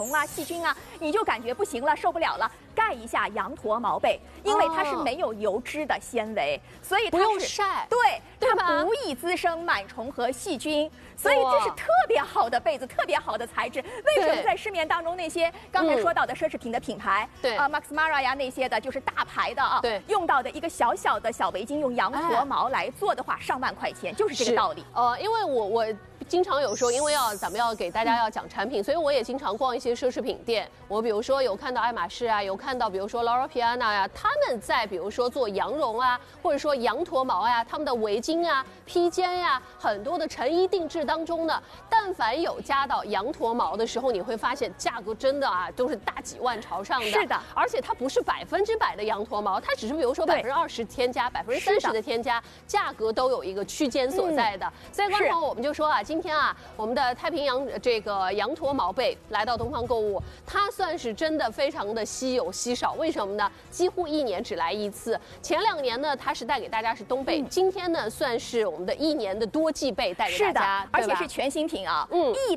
虫啊、细菌啊，你就感觉不行了，受不了了，盖一下羊驼毛被，因为它是没有油脂的纤维，所以它不用晒， 对它不易滋生螨虫和细菌，所以这是特别好的被子，特别好的材质。为什么在市面当中那些刚才说到的奢侈品的品牌， 对 Max Mara 呀那些的，就是大牌的啊， 对， 用到的一个小小的小围巾，用羊驼毛来做的话，上万块钱，就是这个道理。 因为我经常有时候，因为咱们要给大家要讲产品，所以我也经常逛一些奢侈品店。我比如说有看到爱马仕啊，有看到比如说 Loro Piana 呀，他们在比如说做羊绒啊，或者说羊驼毛呀，他们的围巾啊、披肩呀，很多的成衣定制当中呢，但凡有加到羊驼毛的时候，你会发现价格真的啊都是大几万朝上的。 是的， 而且它不是100%的羊驼毛，它只是比如说20%添加、30%的添加，价格都有一个区间所在的。所以观众我们就说啊，今天啊，我们的太平洋这个羊驼毛被来到东方购物，它算是真的非常的稀有稀少。为什么呢？几乎1年只来1次。前2年呢，它是带给大家是冬被，今天呢算是我们的1年的多季被带给大家， 而且是全新品啊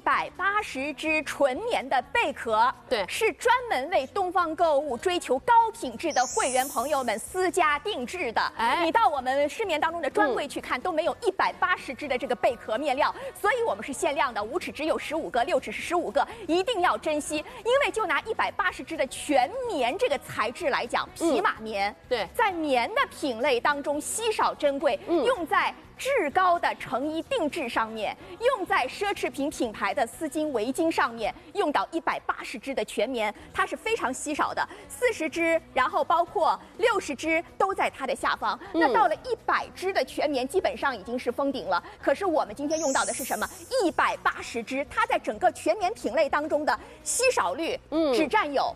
，180只纯棉的贝壳， 对， 是专门为东方购物追求高品质的会员朋友们私家定制的。你到我们市面当中的专柜去看，都没有180只的这个贝壳面料，所以我们是限量的，5尺只有15个，6尺是15个，一定要珍惜。因为就拿180只的全棉这个材质来讲，匹马棉， 对， 在棉的品类当中稀少珍贵，用在至高的成衣定制上面，用在奢侈品品牌的丝巾围巾上面，用到180只的全棉，它是非常稀少的。40只，然后包括60只都在它的下方。那到了100只的全棉，基本上已经是封顶了。可是我们今天用到的是什么？180只，它在整个全棉品类当中的稀少率，只占有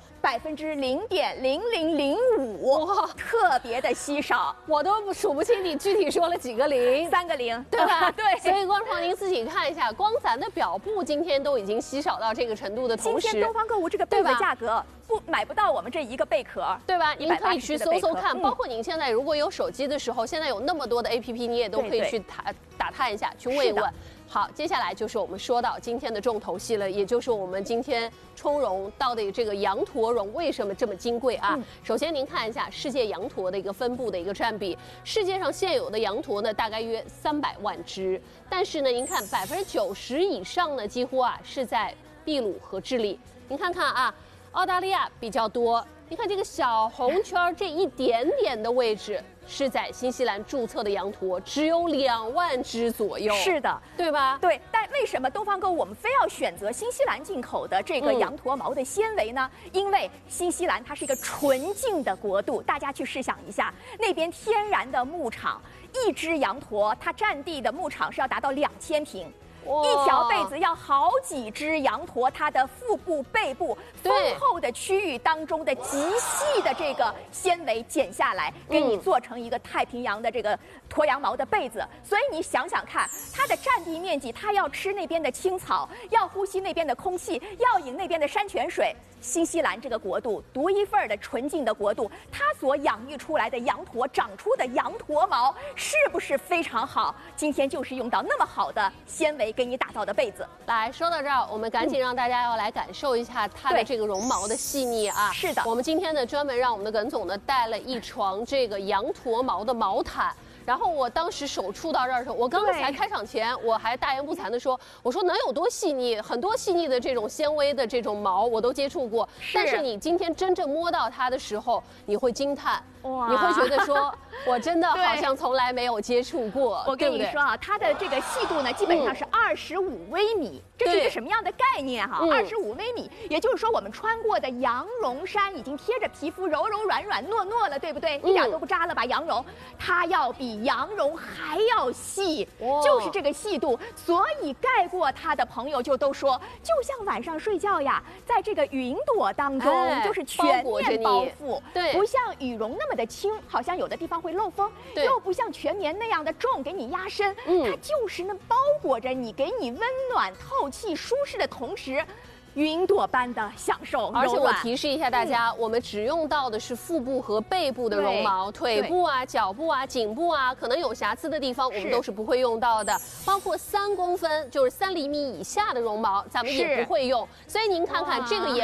0.0005%，特别的稀少。 我都数不清你具体说了几个零。 3个0， 对吧？ 对， 所以观众您自己看一下，光咱的表布今天都已经稀少到这个程度的同时， 今天东方购物这个被的价格买不到我们这一个贝壳， 对吧？您可以去搜搜看，包括您现在如果有手机的时候，现在有那么多的 APP， 你也都可以去打探一下，去问一问。好，接下来就是我们说到今天的重头戏了，也就是我们今天充绒到底这个羊驼绒为什么这么金贵啊？首先您看一下世界羊驼的一个分布的一个占比，世界上现有的羊驼呢大概约300万只，但是呢您看90%以上呢几乎啊是在秘鲁和智利，您看看啊，澳大利亚比较多，你看这个小红圈这一点点的位置。是在新西兰注册的羊驼只有2万只左右， 是的， 对吧？ 对，但为什么东方购物我们非要选择新西兰进口的这个羊驼毛的纤维呢？因为新西兰它是一个纯净的国度，大家去试想一下，那边天然的牧场，一只羊驼它占地的牧场是要达到2000平。一条被子要好几只羊驼，它的腹部、背部丰厚的区域当中的极细的这个纤维剪下来，给你做成一个太平洋的这个驼羊毛的被子。所以你想想看，它的占地面积，它要吃那边的青草，要呼吸那边的空气，要饮那边的山泉水。新西兰这个国度独一份的纯净的国度，它所养育出来的羊驼长出的羊驼毛是不是非常好？今天就是用到那么好的纤维给你打造的被子。 来说到这儿，我们赶紧让大家要来感受一下它的这个绒毛的细腻啊！ 是的， 我们今天呢专门让我们的耿总呢带了一床这个羊驼毛的毛毯。然后我当时手触到这儿的时候，我刚才开场前我还大言不惭地说，我说能有多细腻？很多细腻的这种纤维的这种毛我都接触过，但是你今天真正摸到它的时候，你会惊叹，你会觉得说，我真的好像从来没有接触过。 我跟你说啊，它的这个细度呢，基本上是25微米，这是一个什么样的概念哈？25微米，也就是说我们穿过的羊绒衫已经贴着皮肤柔柔软软糯糯了，对不对？一点都不扎了吧？羊绒，它要比羊绒还要细，就是这个细度，所以盖过它的朋友就都说，就像晚上睡觉呀，在这个云朵当中，就是全面包覆， 对， 不像羽绒那么的轻，好像有的地方会漏风，又不像全棉那样的重，给你压身，它就是那包裹着你，给你温暖、透气、舒适的同时。云朵般的享受， 而且我提示一下大家，我们只用到的是腹部和背部的绒毛，腿部啊、脚部啊、颈部啊，可能有瑕疵的地方，我们都是不会用到的。包括3公分，就是3厘米以下的绒毛，咱们也不会用。所以您看看这个也